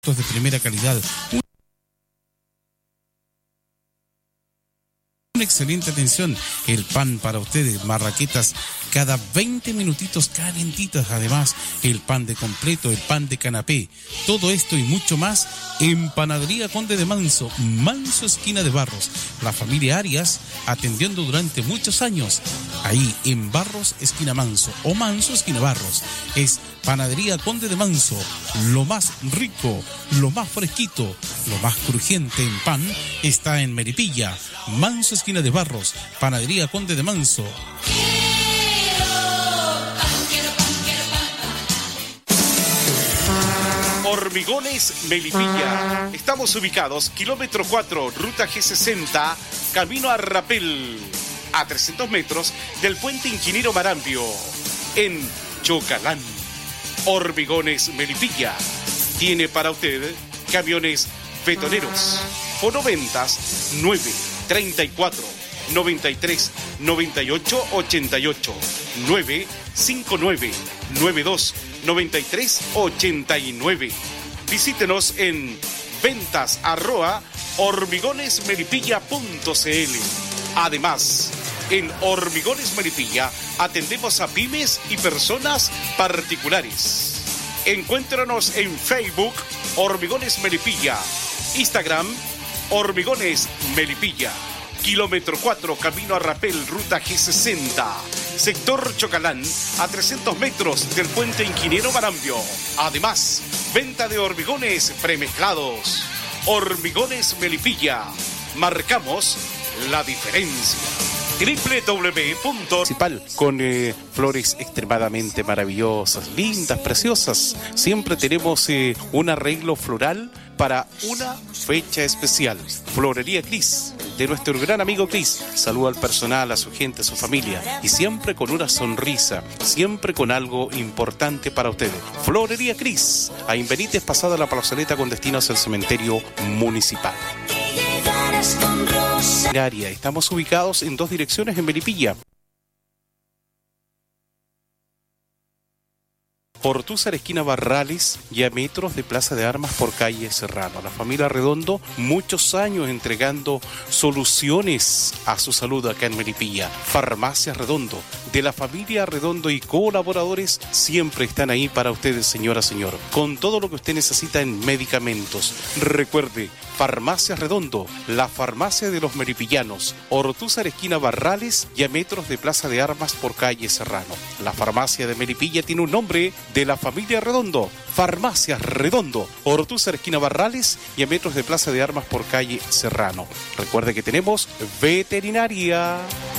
de primera calidad. Una excelente atención, el pan para ustedes, marraquetas cada 20 minutitos calentitas, además el pan de completo, el pan de canapé, todo esto y mucho más en Panadería Conde de Manso, Manso esquina de Barros, la familia Arias atendiendo durante muchos años, ahí en Barros esquina Manso o Manso esquina Barros, es Panadería Conde de Manso, lo más rico, lo más fresquito, lo más crujiente en pan está en Melipilla, Manso esquina de Barros, Panadería Conde de Manso. Hormigones Melipilla. Estamos ubicados kilómetro 4, ruta G60, camino a Rapel, a 300 metros del puente Ingeniero Marambio, en Chocalán. Hormigones Melipilla tiene para usted camiones betoneros. Fonoventas 934 93 98 88 959 92 93 89. Visítenos en ventas@hormigonesmelipilla.cl. Además, en Hormigones Melipilla atendemos a pymes y personas particulares. Encuéntranos en Facebook Hormigones Melipilla, Instagram Hormigones Melipilla, kilómetro 4, camino a Rapel, ruta G60, sector Chocalán, a 300 metros del puente Ingeniero Marambio. Además, venta de hormigones premezclados. Hormigones Melipilla, marcamos la diferencia. www.municipal con flores extremadamente maravillosas, lindas, preciosas. Siempre tenemos un arreglo floral para una fecha especial. Florería Cris, de nuestro gran amigo Cris. Saluda al personal, a su gente, a su familia. Y siempre con una sonrisa, siempre con algo importante para ustedes. Florería Cris, a Benítez, pasada la plazoleta con destino hacia el cementerio municipal. Estamos ubicados en 2 direcciones en Melipilla. Ortúzar, esquina Barrales, y a metros de Plaza de Armas por calle Serrano. La familia Redondo, muchos años entregando soluciones a su salud acá en Melipilla. Farmacia Redondo, de la familia Redondo y colaboradores, siempre están ahí para ustedes, señora, señor, con todo lo que usted necesita en medicamentos. Recuerde, Farmacia Redondo, la farmacia de los melipillanos. Ortúzar, esquina Barrales, y a metros de Plaza de Armas por calle Serrano. La farmacia de Melipilla tiene un nombre de la familia Redondo. Farmacia Redondo, Ortúzar, esquina Barrales, y a metros de Plaza de Armas por calle Serrano. Recuerde que tenemos veterinaria.